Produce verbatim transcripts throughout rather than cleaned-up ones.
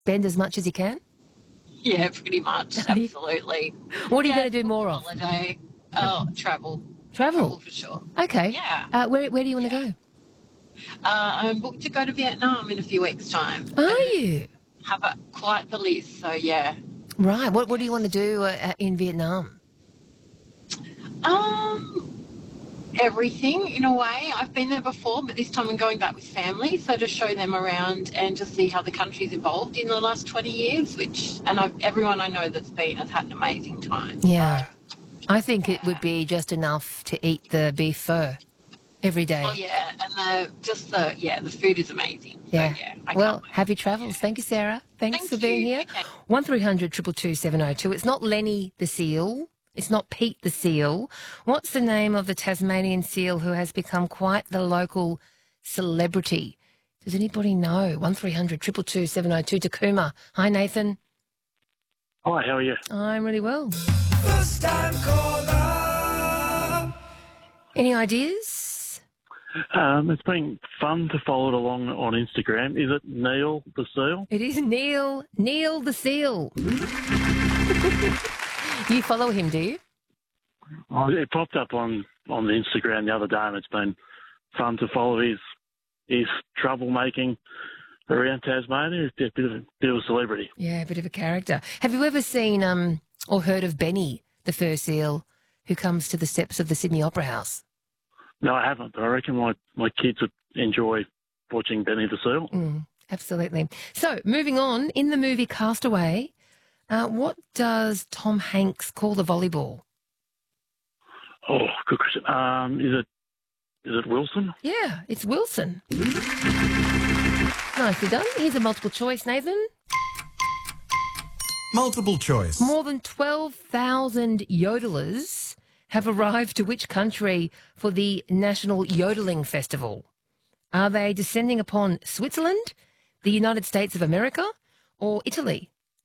spend as much as you can? Yeah, pretty much. Absolutely. What are you yeah, going to do more of? Holiday. Oh, travel. Travel? Travel for sure. Okay. Yeah. Uh, where, where do you want to Yeah. go? Uh, I'm booked to go to Vietnam in a few weeks' time. Are And you? have a quite the list, so yeah. Right. What, what do you Yes. want to do uh, in Vietnam? Um, everything in a way. I've been there before, but this time I'm going back with family, so to show them around and to see how the country's evolved in the last twenty years. Which, and I've, everyone I know that's been has had an amazing time. Yeah. So, I think it yeah. would be just enough to eat the beef pho every day. Oh yeah, and the just the yeah, the food is amazing. Yeah. So, yeah. I Well, can't wait. happy travels. Thank you, Sarah. Thanks Thank for being you. here. Okay. One three hundred two two two seven oh two. It's not Lenny the seal. It's not Pete the seal. What's the name of the Tasmanian seal who has become quite the local celebrity? Does anybody know? One three hundred two two two seven oh two. Takuma. Hi, Nathan. Hi, how are you? I'm really well. First time caller. Any ideas? Um, it's been fun to follow it along on Instagram. Is it Neil the Seal? It is Neil. Neil the seal. You follow him, do you? Oh, it popped up on, on the Instagram the other day, and it's been fun to follow his his troublemaking around Tasmania. He's a bit of a, bit of a celebrity. Yeah, a bit of a character. Have you ever seen um or heard of Benny, the fur seal, who comes to the steps of the Sydney Opera House? No, I haven't. I reckon my, my kids would enjoy watching Benny the Seal. Mm, absolutely. So, moving on, in the movie Castaway, uh, what does Tom Hanks call the volleyball? Oh, good question. Um, is it is it Wilson? Yeah, it's Wilson. Nicely done. Here's a multiple choice, Nathan. Multiple choice. More than twelve thousand yodelers have arrived to which country for the National Yodeling Festival? Are they descending upon Switzerland, the United States of America, or Italy?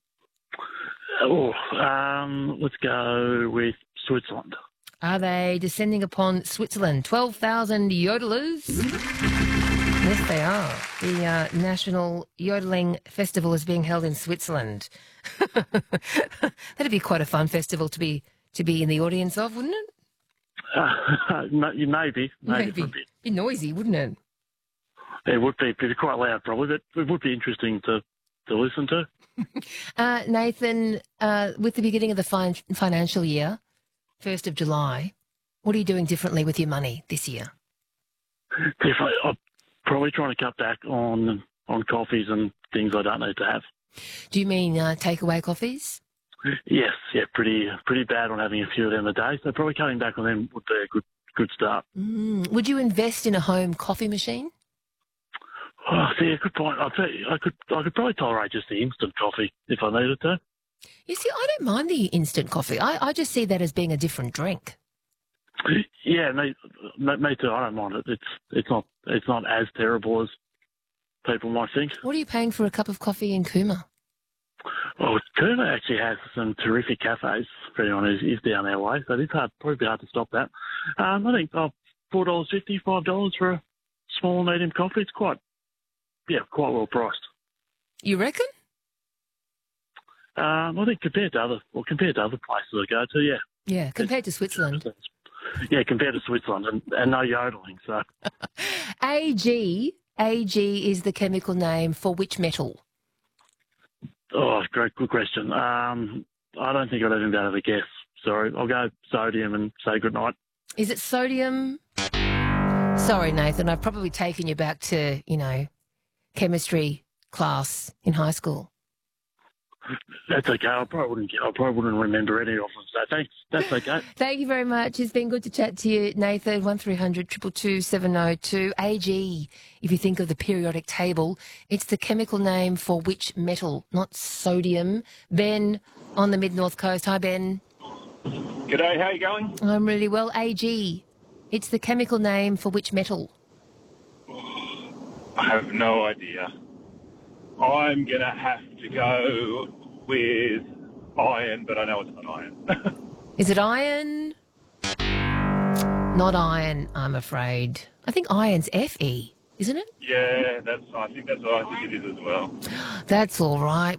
Oh, um, let's go with Switzerland. Are they descending upon Switzerland? twelve thousand yodelers? Yes, they are. The uh, National Yodeling Festival is being held in Switzerland. That'd be quite a fun festival to be to be in the audience of, wouldn't it? Uh, maybe, maybe, maybe for a bit. Be noisy, wouldn't it? It would be, be quite loud probably, but it would be interesting to, to listen to. Uh, Nathan, uh, with the beginning of the fin- financial year, first of July, what are you doing differently with your money this year? Definitely, I'm probably trying to cut back on on coffees and things I don't need to have. Do you mean uh, takeaway coffees? Yes, yeah, pretty pretty bad on having a few of them a day. So probably cutting back on them would be a good good start. Mm. Would you invest in a home coffee machine? Oh, see, a good point. I'll tell you, I could I could probably tolerate just the instant coffee if I needed to. You see, I don't mind the instant coffee. I, I just see that as being a different drink. Yeah, me, me, me too. I don't mind it. It's it's not it's not as terrible as people might think. What are you paying for a cup of coffee in Cooma? Well, Cooma actually has some terrific cafes for anyone who's is down their way, so it's hard, probably hard to stop that. Um, I think oh, four dollars fifty, five dollars for a small and medium coffee. It's quite, yeah, quite well priced. You reckon? Um, I think compared to other, well, compared to other places I go to, yeah. Yeah, compared to Switzerland. Yeah, compared to Switzerland, and, and no yodeling, so. A G, A G is the chemical name for which metal? Oh, great, good question. Um, I don't think I'd even be able to guess. Sorry, I'll go sodium and say good night. Is it sodium? Sorry, Nathan, I've probably taken you back to, you know, chemistry class in high school. That's okay. I probably wouldn't. I probably wouldn't remember any of them. So thanks. That's okay. Thank you very much. It's been good to chat to you, Nathan. One three hundred two two two seven oh two. A G. If you think of the periodic table, it's the chemical name for which metal, not sodium. Ben on the mid north coast. Hi, Ben. G'day. How you going? I'm really well. A G. It's the chemical name for which metal? I have no idea. I'm going to have to go with iron, but I know it's not iron. Is it iron? Not iron, I'm afraid. I think iron's Fe. isn't it? Yeah, that's. I think that's what I think it is as well. That's all right.